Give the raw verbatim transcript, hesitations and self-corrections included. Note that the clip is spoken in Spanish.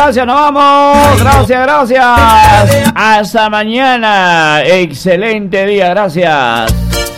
gracias, nos vamos. Gracias, gracias. Hasta mañana. Excelente día, gracias.